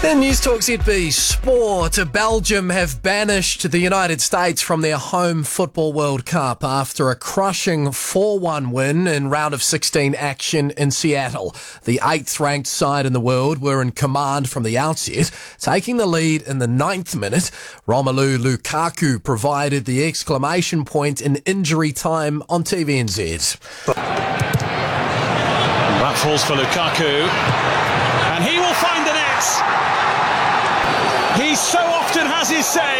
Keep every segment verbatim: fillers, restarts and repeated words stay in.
In News Talk Z B Sport, Belgium have banished the United States from their home Football World Cup after a crushing four one win in round of sixteen action in Seattle. The eighth-ranked side in the world were in command from the outset. Taking the lead in the ninth minute, Romelu Lukaku provided the exclamation point in injury time on T V N Z. That falls for Lukaku, and he will find the net. He so often has his say,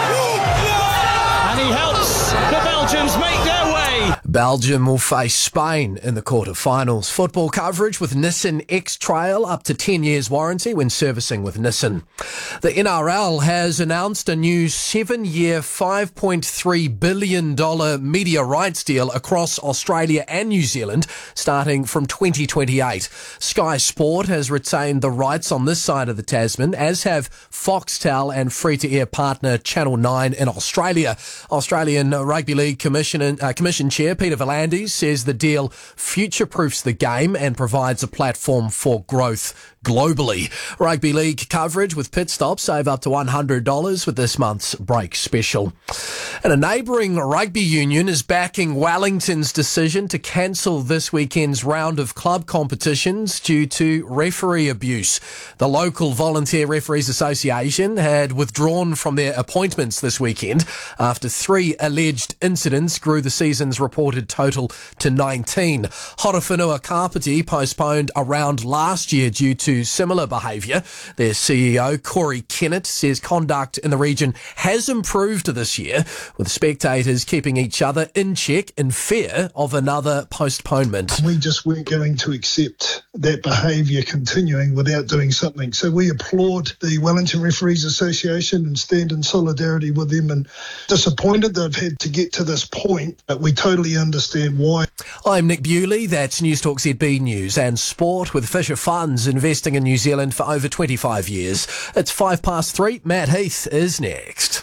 and he helps the Belgians make their way. Belgium will face Spain in the quarter-finals. Football coverage with Nissan X-Trail, up to ten years warranty when servicing with Nissan. The N R L has announced a new seven-year, five point three billion dollars media rights deal across Australia and New Zealand, starting from twenty twenty-eight. Sky Sport has retained the rights on this side of the Tasman, as have Foxtel and free-to-air partner Channel nine in Australia. Australian Rugby League Commission, uh, Commission Chair Peter V'landys says the deal future-proofs the game and provides a platform for growth globally. Rugby League coverage with Pit Stop. Save up to one hundred dollars with this month's break special. And a neighbouring rugby union is backing Wellington's decision to cancel this weekend's round of club competitions due to referee abuse. The local Volunteer Referees Association had withdrawn from their appointments this weekend after three alleged incidents grew the season's reported total to nineteen. Horowhenua Kapiti postponed a round last year due to similar behaviour. Their C E O, Corey Kennett, says conduct in the region has improved this year, with spectators keeping each other in check in fear of another postponement. We just weren't going to accept that behaviour continuing without doing something. So we applaud the Wellington Referees Association and stand in solidarity with them, and disappointed they've had to get to this point, but we totally understand why. I'm Nick Bewley. That's News Talk Z B News and Sport with Fisher Funds investing in New Zealand for over twenty-five years. It's five past three. Matt Heath is next.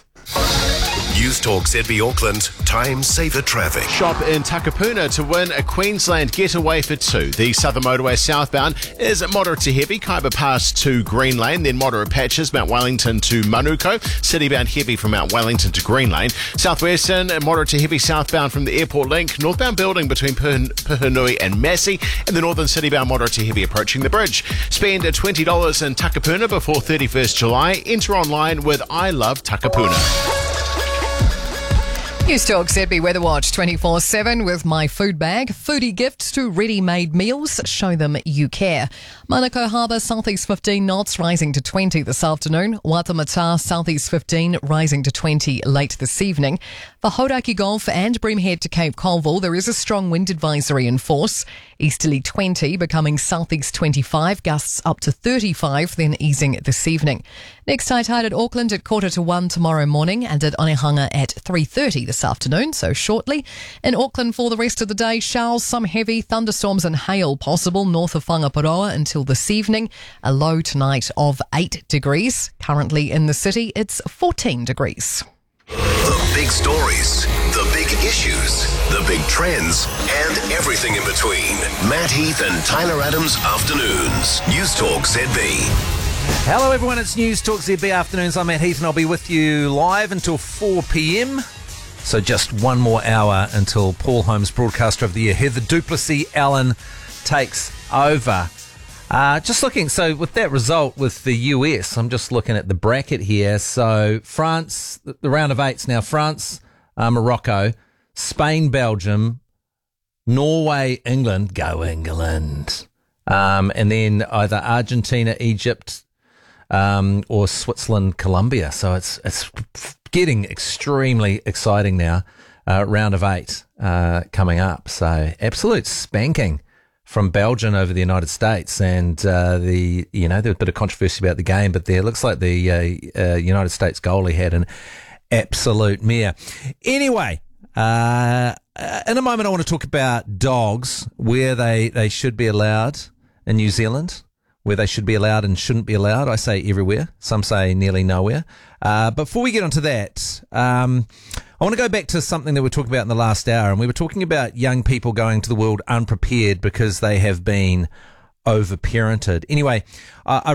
News Talk Z B Auckland, time saver traffic. Shop in Takapuna to win a Queensland getaway for two. The Southern Motorway southbound is moderate to heavy, Kaiba Pass to Green Lane, then moderate patches, Mount Wellington to Manuko, citybound heavy from Mount Wellington to Green Lane. Southwestern, moderate to heavy southbound from the airport link, northbound building between Puhunui and Massey, and the northern citybound moderate to heavy approaching the bridge. Spend twenty dollars in Takapuna before thirty-first July. Enter online with I Love Takapuna. News Talk Z B Weather Watch twenty-four seven with My Food Bag. Foodie gifts to ready-made meals. Show them you care. Manukau Harbour, southeast fifteen knots, rising to twenty this afternoon. Watamata, southeast fifteen, rising to twenty late this evening. For Hauraki Gulf and Brimhead to Cape Colville, there is a strong wind advisory in force. Easterly twenty, becoming southeast twenty-five, gusts up to thirty-five, then easing this evening. Next high tide at Auckland at quarter to one tomorrow morning, and at Onehunga at three thirty this afternoon, so shortly. In Auckland for the rest of the day, showers, some heavy thunderstorms and hail possible north of Whangaparoa until this evening. A low tonight of eight degrees. Currently in the city, it's fourteen degrees. The big stories, the big issues, the big trends, and everything in between. Matt Heath and Tyler Adams Afternoons. News Talk Z B. Hello everyone, it's News Talk Z B Afternoons. I'm Matt Heath and I'll be with you live until four p.m. So just one more hour until Paul Holmes Broadcaster of the Year, Heather Duplessis Allen, takes over. Uh, just looking, so with that result with the U S, I'm just looking at the bracket here. So France, the round of eights now, France, uh, Morocco, Spain, Belgium, Norway, England, go England. Um, and then either Argentina, Egypt, um, or Switzerland, Colombia. So it's it's getting extremely exciting now. Uh, round of eight uh, coming up. So absolute spanking from Belgium over the United States, and uh, the you know there was a bit of controversy about the game, but there looks like the uh, uh, United States goalie had an absolute mare. Anyway, uh, in a moment I want to talk about dogs, where they, they should be allowed in New Zealand, where they should be allowed and shouldn't be allowed. I say everywhere. Some say nearly nowhere. Uh, but before we get onto that, um, I want to go back to something that we were talking about in the last hour, and we were talking about young people going to the world unprepared because they have been over-parented. Anyway, uh, I